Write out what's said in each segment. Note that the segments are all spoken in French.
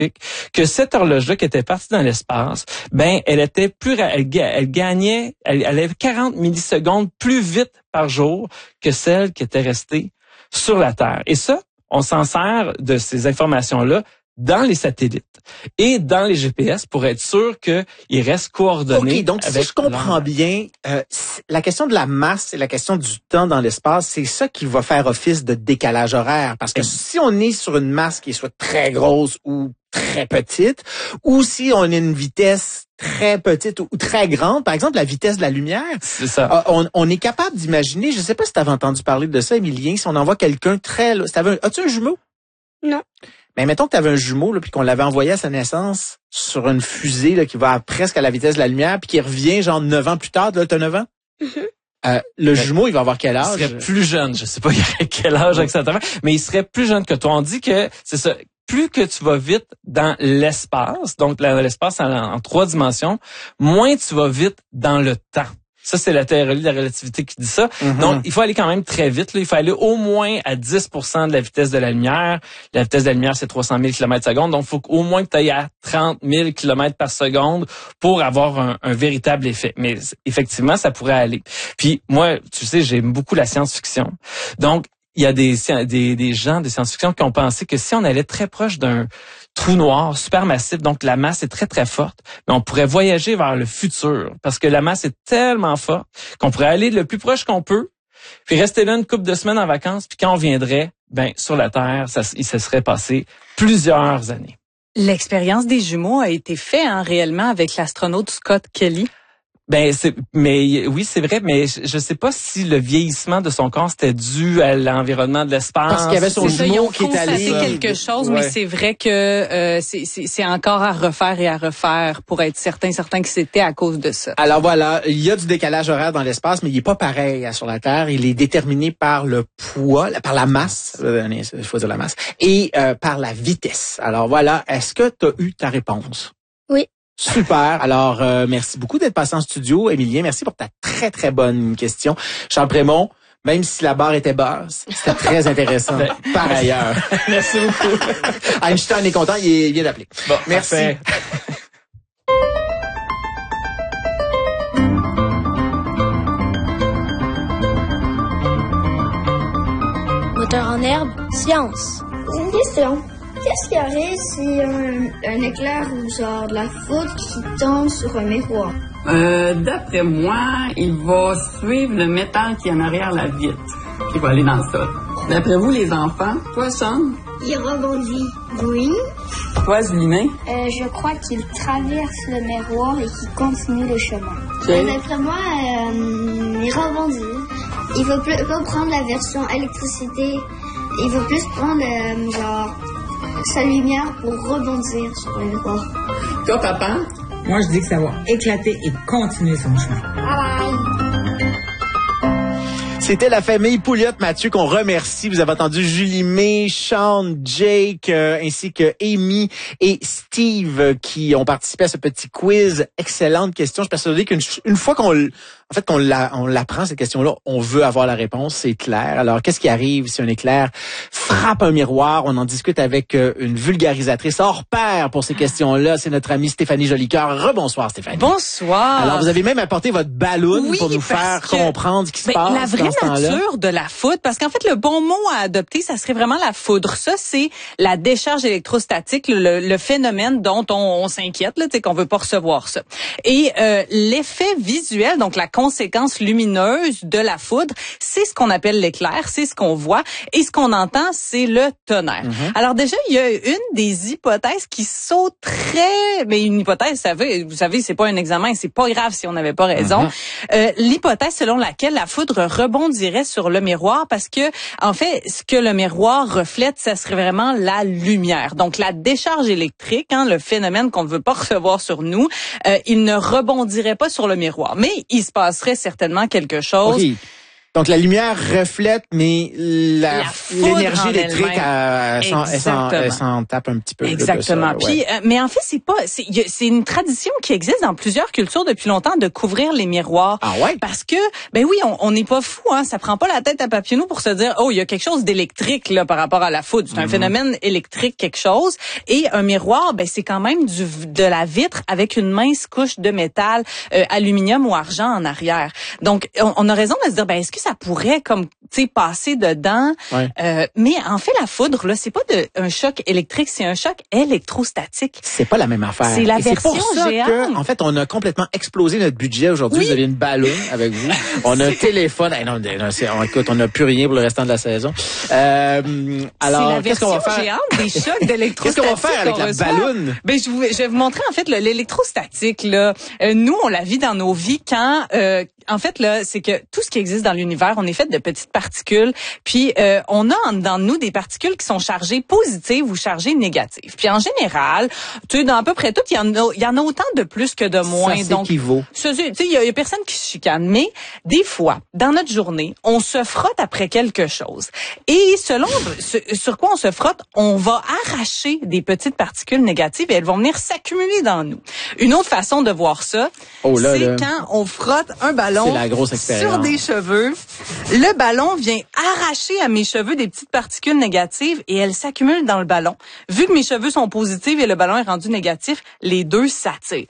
scientifiques que cette horloge-là qui était partie dans l'espace, elle était elle avait 40 millisecondes plus vite par jour que celle qui était restée sur la Terre. Et ça, on s'en sert de ces informations-là dans les satellites et dans les GPS pour être sûr qu'ils restent coordonnés. OK, donc si je comprends bien, la question de la masse et la question du temps dans l'espace, c'est ça qui va faire office de décalage horaire. Parce que si on est sur une masse qui est soit très grosse ou très petite, ou si on a une vitesse très petite ou très grande, par exemple la vitesse de la lumière, c'est ça. On est capable d'imaginer, je ne sais pas si tu avais entendu parler de ça, Émilien, si on envoie quelqu'un as-tu un jumeau? Non. Mais mettons que tu avais un jumeau là, puis qu'on l'avait envoyé à sa naissance sur une fusée là, qui va presque à la vitesse de la lumière, puis qui revient genre 9 ans plus tard, là, t'as 9 ans? Mm-hmm. Le jumeau, il va avoir quel âge? Il serait plus jeune. Je sais pas il aurait quel âge exactement, mais il serait plus jeune que toi. On dit que c'est ça. Plus que tu vas vite dans l'espace, donc l'espace en 3 dimensions, moins tu vas vite dans le temps. Ça, c'est la théorie de la relativité qui dit ça. Mm-hmm. Donc, il faut aller quand même très vite. Là. Il faut aller au moins à 10% de la vitesse de la lumière. La vitesse de la lumière, c'est 300 000 km/s. Donc, il faut au moins que tu ailles à 30 000 km par seconde pour avoir un véritable effet. Mais effectivement, ça pourrait aller. Puis, moi, tu sais, j'aime beaucoup la science-fiction. Donc, il y a des gens de science-fiction qui ont pensé que si on allait très proche d'un trou noir supermassif, donc la masse est très, très forte, mais on pourrait voyager vers le futur parce que la masse est tellement forte qu'on pourrait aller le plus proche qu'on peut, puis rester là une couple de semaines en vacances, puis quand on viendrait, sur la Terre, il se serait passé plusieurs années. L'expérience des jumeaux a été faite réellement avec l'astronaute Scott Kelly. Oui, c'est vrai, mais je sais pas si le vieillissement de son corps c'était dû à l'environnement de l'espace. Parce qu'il y avait son jumeau qui est allé. C'est quelque chose, mais c'est vrai que c'est encore à refaire et à refaire pour être certain que c'était à cause de ça. Alors voilà, il y a du décalage horaire dans l'espace, mais il est pas pareil sur la Terre. Il est déterminé par le poids, par la masse, il faut dire la masse, et par la vitesse. Alors voilà, est-ce que tu as eu ta réponse? Oui. Super. Alors, merci beaucoup d'être passé en studio. Émilien, merci pour ta très, très bonne question. Charles Prémont, même si la barre était basse, c'était très intéressant. Par ailleurs. Merci beaucoup. Einstein est content, il vient d'appeler. Bon, merci. Parfait. Moteur en herbe, science. Une question. Qu'est-ce qui arrive si un éclair ou genre de la foudre qui tombe sur un miroir? D'après moi, il va suivre le métal qui est en arrière la vitre, qui va aller dans le sol. D'après vous, les enfants, toi, Sean? Il rebondit. Oui. Toi, Julien? Je crois qu'il traverse le miroir et qu'il continue le chemin. Okay. D'après moi, il rebondit. Il va pas prendre la version électricité. Il va plus prendre, sa lumière pour rebondir sur le miroir. Toi, papa? Moi, je dis que ça va éclater et continuer son chemin. Bye bye! C'était la famille Pouliot-Mathieu qu'on remercie. Vous avez entendu Julie May, Sean, Jake, ainsi que Amy et Steve qui ont participé à ce petit quiz. Excellente question. Je suis persuadé qu'une fois qu'on l'apprend, cette question-là, on veut avoir la réponse, c'est clair. Alors, qu'est-ce qui arrive si un éclair frappe un miroir? On en discute avec une vulgarisatrice hors pair pour ces questions-là. C'est notre amie Stéphanie Jolicoeur. Rebonsoir, Stéphanie. Bonsoir. Alors, vous avez même apporté votre ballon pour nous faire comprendre ce qui se passe. La vraie nature de la foudre, parce qu'en fait, le bon mot à adopter, ça serait vraiment la foudre. Ça, c'est la décharge électrostatique, le phénomène dont on s'inquiète, là, qu'on veut pas recevoir ça. Et l'effet visuel, donc la conséquence lumineuse de la foudre, c'est ce qu'on appelle l'éclair, c'est ce qu'on voit, et ce qu'on entend, c'est le tonnerre. Mm-hmm. Alors déjà, il y a une des hypothèses qui sauterait, mais une hypothèse, vous savez, c'est pas un examen, c'est pas grave si on n'avait pas raison. Mm-hmm. L'hypothèse selon laquelle la foudre rebondirait sur le miroir, parce que en fait, ce que le miroir reflète, ça serait vraiment la lumière. Donc la décharge électrique, le phénomène qu'on ne veut pas recevoir sur nous, il ne rebondirait pas sur le miroir, mais il se passerait certainement quelque chose. Okay. Donc, la lumière reflète, mais l'énergie électrique, elle s'en tape un petit peu. Exactement. Puis, mais en fait, c'est une tradition qui existe dans plusieurs cultures depuis longtemps de couvrir les miroirs. Ah ouais? Parce que, ben oui, on n'est pas fou, hein. Ça prend pas la tête à papillon pour se dire, oh, il y a quelque chose d'électrique, là, par rapport à la foudre. C'est un phénomène électrique, quelque chose. Et un miroir, ben, c'est quand même de la vitre avec une mince couche de métal, aluminium ou argent en arrière. Donc, on a raison de se dire, ben, est-ce que ça pourrait, comme, tu sais, passer dedans? Ouais. Mais en fait, la foudre, là, c'est pas un choc électrique, c'est un choc électrostatique. C'est pas la même affaire. C'est la version c'est pour ça géante. que, en fait, on a complètement explosé notre budget aujourd'hui. Oui. Vous avez une ballon avec vous. On a un téléphone. Écoute, on n'a plus rien pour le restant de la saison. Alors, qu'est-ce qu'on va faire? C'est la version géante des chocs d'électrostatique. Qu'est-ce qu'on va faire avec la ballonne? Ben, je vais vous montrer, en fait, l'électrostatique, là. Nous, on la vit dans nos vies quand, en fait, là, c'est que tout ce qui existe dans l'univers, on est fait de petites particules, puis on a dans nous des particules qui sont chargées positives ou chargées négatives. Puis en général, tu sais, dans à peu près tout, il y en a autant de plus que de moins. Ça s'équivaut. Tu sais, il y a personne qui se chicane, mais des fois, dans notre journée, on se frotte après quelque chose. Et selon sur quoi on se frotte, on va arracher des petites particules négatives et elles vont venir s'accumuler dans nous. Une autre façon de voir ça, c'est quand on frotte un ballon c'est la grosse expérience. sur des cheveux. Le ballon vient arracher à mes cheveux des petites particules négatives et elles s'accumulent dans le ballon. Vu que mes cheveux sont positifs et le ballon est rendu négatif, les deux s'attirent.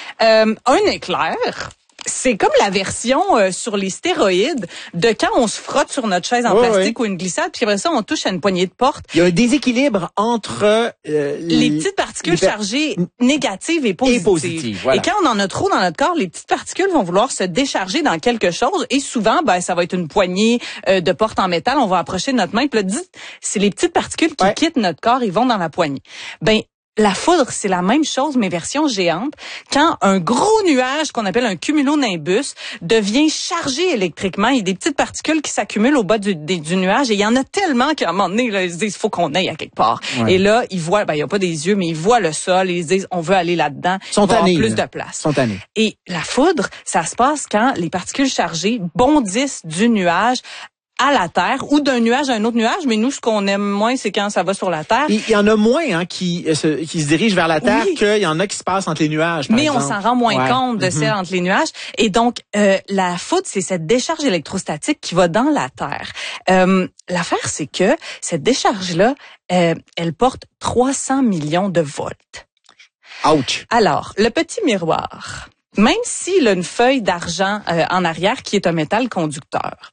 Un éclair, c'est comme la version sur les stéroïdes de quand on se frotte sur notre chaise en plastique ou une glissade, puis après ça, on touche à une poignée de porte. Il y a un déséquilibre entre les petites particules chargées négatives et positives. Voilà. Et quand on en a trop dans notre corps, les petites particules vont vouloir se décharger dans quelque chose et souvent, ben, ça va être une poignée de porte en métal. On va approcher de notre main, puis là, c'est les petites particules qui quittent notre corps, ils vont dans la poignée. Ben, la foudre, c'est la même chose, mais version géante. Quand un gros nuage qu'on appelle un cumulonimbus devient chargé électriquement, il y a des petites particules qui s'accumulent au bas du nuage et il y en a tellement qu'à un moment donné, là, ils se disent, faut qu'on aille à quelque part. Ouais. Et là, ils voient, ben, il n'y a pas des yeux, mais ils voient le sol et ils se disent, on veut aller là-dedans. Ils sont tannés, plus de place. Sont tannés. Et la foudre, ça se passe quand les particules chargées bondissent du nuage à la Terre ou d'un nuage à un autre nuage, mais nous, ce qu'on aime moins, c'est quand ça va sur la Terre. Il y en a moins qui se dirigent vers la Terre qu'il y en a qui se passent entre les nuages, par exemple. On s'en rend moins compte de celle entre les nuages. Et donc, la foudre, c'est cette décharge électrostatique qui va dans la Terre. L'affaire, c'est que cette décharge-là, elle porte 300 millions de volts. Ouch! Alors, le petit miroir, même s'il a une feuille d'argent en arrière qui est un métal conducteur,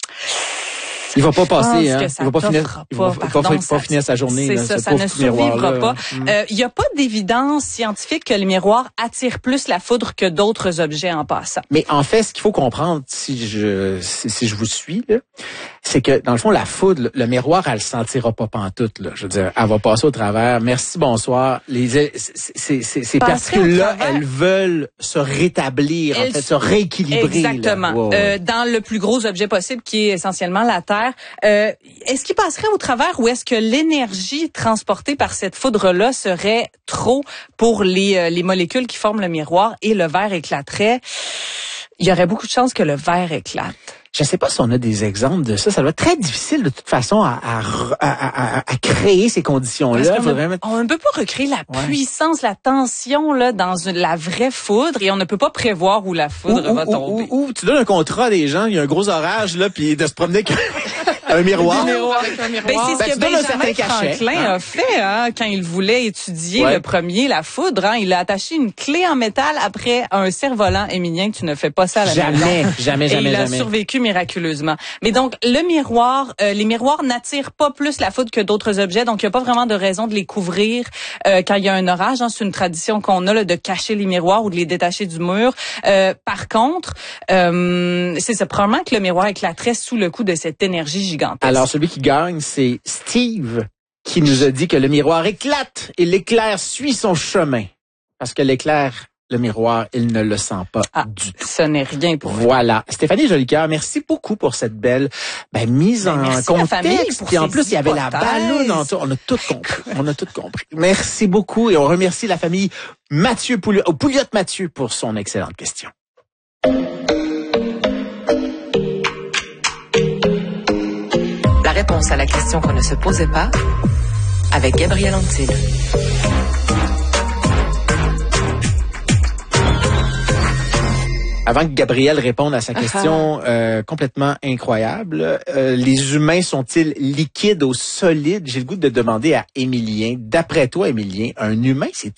il va pas passer, hein. Il va pas finir sa journée. C'est là, ça ne survivra pas. Il y a pas d'évidence scientifique que les miroirs attirent plus la foudre que d'autres objets en passant. Mais en fait, ce qu'il faut comprendre, si je vous suis, là, c'est que dans le fond, la foudre, le miroir, elle le sentira pas pantoute, là. Je veux dire, elle va passer au travers. Merci, bonsoir. Ces particules-là, elles veulent se rétablir, en fait, se rééquilibrer. Exactement. Dans le plus gros objet possible, qui est essentiellement la Terre. Est-ce qu'il passerait au travers ou est-ce que l'énergie transportée par cette foudre-là serait trop pour les molécules qui forment le miroir et le verre éclaterait? Il y aurait beaucoup de chances que le verre éclate. Je sais pas si on a des exemples de ça. Ça doit être très difficile de toute façon à créer ces conditions-là. On ne peut pas recréer la puissance, la tension là dans la vraie foudre et on ne peut pas prévoir où la foudre va tomber. Ou tu donnes un contrat à des gens, il y a un gros orage là, puis de se promener un miroir. Avec un miroir. Ben, c'est ce que Benjamin Franklin a fait quand il voulait étudier le premier, la foudre. Il a attaché une clé en métal après un cerf-volant. Émilien, tu ne fais pas ça à la maison. Jamais. Il a survécu miraculeusement. Mais donc, le miroir, les miroirs n'attirent pas plus la foudre que d'autres objets. Donc, il n'y a pas vraiment de raison de les couvrir quand il y a un orage. C'est une tradition qu'on a là, de cacher les miroirs ou de les détacher du mur. Par contre, c'est ça, probablement que le miroir éclaterait sous le coup de cette énergie gigantesque. Alors, celui qui gagne, c'est Steve, qui nous a dit que le miroir éclate et l'éclair suit son chemin. Parce que l'éclair, le miroir, il ne le sent pas du tout. Ce n'est rien pour vous. Voilà. Stéphanie Jolicoeur, merci beaucoup pour cette belle mise en contexte. Et en plus, il y avait la ballonne en tout. On a tout compris. Merci beaucoup et on remercie la famille Pouliot-Mathieu pour son excellente question. réponse à la question qu'on ne se posait pas avec Gabriel Antil. Avant que Gabriel réponde à sa question complètement incroyable, les humains sont-ils liquides ou solides? J'ai le goût de demander à Émilien. D'après toi, Émilien, un humain, c'est